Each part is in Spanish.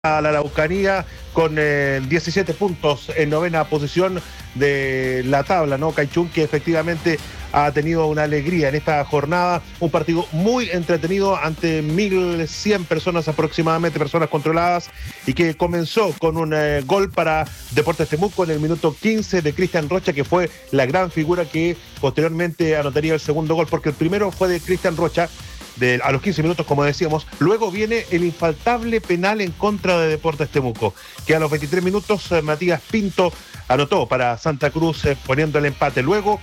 a la Araucanía con 17 puntos en novena posición de la tabla, ¿no? Caichún, que efectivamente ha tenido una alegría en esta jornada, un partido muy entretenido ante 1.100 personas aproximadamente, personas controladas, y que comenzó con un gol para Deportes Temuco en el minuto 15 de Cristian Rocha, que fue la gran figura que posteriormente anotaría el segundo gol, porque el primero fue de Cristian Rocha, a los 15 minutos, como decíamos. Luego viene el infaltable penal en contra de Deportes Temuco, que a los 23 minutos Matías Pinto anotó para Santa Cruz, poniendo el empate. Luego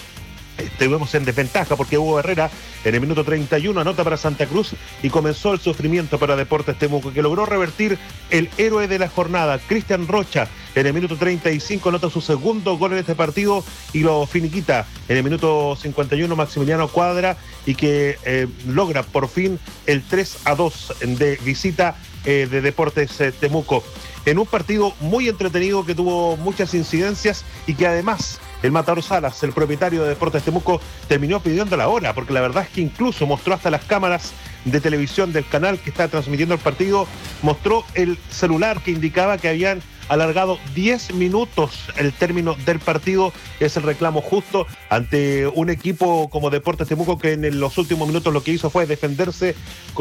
estuvimos en desventaja porque Hugo Herrera en el minuto 31 anota para Santa Cruz y comenzó el sufrimiento para Deportes Temuco, que logró revertir el héroe de la jornada, Cristian Rocha. En el minuto 35 anota su segundo gol en este partido y lo finiquita en el minuto 51 Maximiliano Cuadra, y que logra por fin el 3-2 de visita de Deportes Temuco. En un partido muy entretenido que tuvo muchas incidencias y que además el Matador Salas, el propietario de Deportes Temuco, terminó pidiendo la hora, porque la verdad es que incluso mostró hasta las cámaras de televisión del canal que está transmitiendo el partido, mostró el celular que indicaba que habían alargado 10 minutos el término del partido. Es el reclamo justo ante un equipo como Deportes Temuco, que en los últimos minutos lo que hizo fue defenderse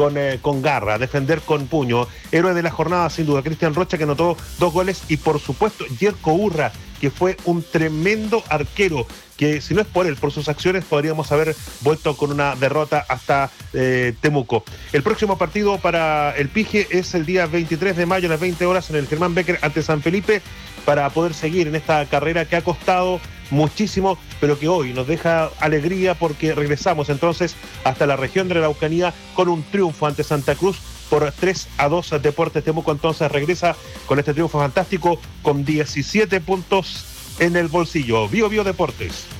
con garra, defender con puño. Héroe de la jornada, sin duda, Cristian Rocha, que anotó 2 goles, y por supuesto Jerko Urra, que fue un tremendo arquero, que si no es por él, por sus acciones, podríamos haber vuelto con una derrota hasta Temuco. El próximo partido para el Pige es el día 23 de mayo a las 20 horas en el Germán Becker ante San Felipe, para poder seguir en esta carrera que ha costado muchísimo, pero que hoy nos deja alegría, porque regresamos entonces hasta la región de la Araucanía con un triunfo ante Santa Cruz por 3-2. Deportes Temuco entonces regresa con este triunfo fantástico con 17 puntos en el bolsillo. Bio Deportes.